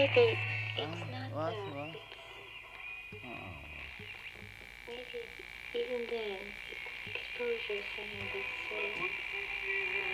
maybe it's not What? that. What? It's Oh. maybe even then, exposure is something that's so